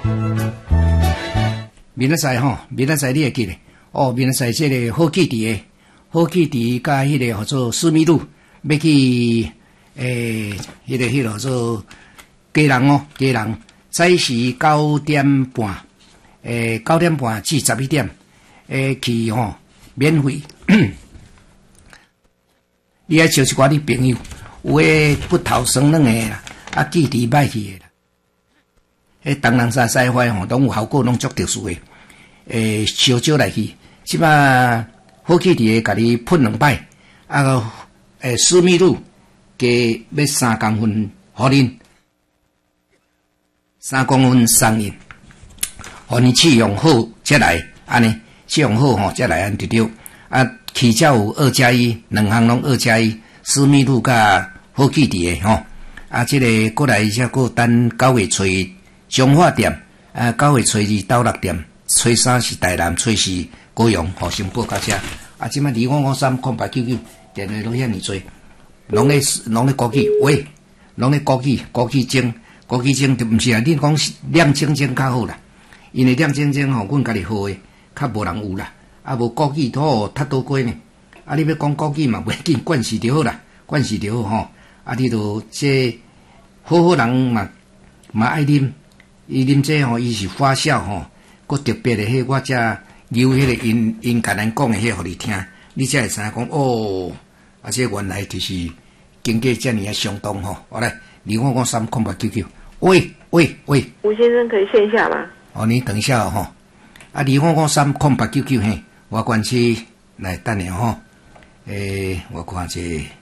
明仔载吼，明仔载你会记咧？哦，明仔载这个好记伫诶，好记伫甲迄个叫做思密路要去迄个叫做家人哦，家人早时9点半，9点半至11点，去吼免费。你爱招一寡你朋友，有诶不头酸软诶啦，啊记伫歹去诶啦。东人沙西花吼，拢有效果，拢足特殊诶。烧酒来去，即摆好去伫诶，甲你喷2摆，啊思密路加要3公分，互恁3公分送恁，互恁试用好才来，安尼试用好吼才来安就对。啊，起价有2+1，两项拢2+1，思密路甲好去伫诶吼。啊，即个过来才过等9月初中华店，9月初2到6点，初3是台南，初4高雄，互新报到遮。啊，即摆25530899电话都遐尼多，拢咧高起，喂，拢咧高起精就毋是啊！你讲亮晶晶较好啦，因为亮晶晶吼，阮家己好诶，较无人有啦。啊，无高起土太多过呢。啊，你要讲高起嘛，袂紧，惯势就好啦，惯势就好吼。啊，你都这好人嘛爱啉。伊啉这吼，伊是发酵吼，佫特别的迄我才留迄个因甲咱讲的迄互你听，你才会知影讲哦，啊这原来就是经过遮尔啊相当吼。好来，25530899，喂， 吴先生可以线下吗？ 哦，你等一下吼，啊25530899嘿，我关系来等下吼，我看一下。